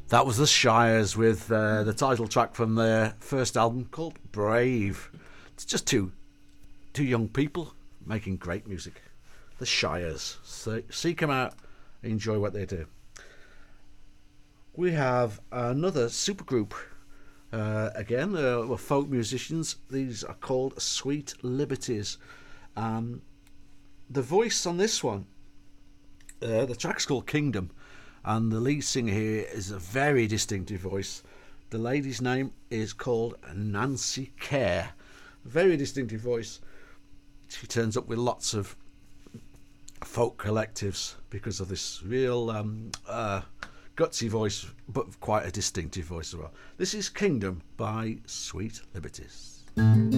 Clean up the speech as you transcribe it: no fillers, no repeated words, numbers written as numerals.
That was the Shires with the title track from their first album called Brave. It's just two young people making great music. The Shires. So seek them out, enjoy what they do. We have another supergroup. Again, we're folk musicians. These are called Sweet Liberties. The voice on this one, the track's called Kingdom, and the lead singer here is a very distinctive voice. The lady's name is called Nancy Kerr. Very distinctive voice. She turns up with lots of folk collectives because of this real gutsy voice, but quite a distinctive voice as well. This is Kingdom by Sweet Liberties.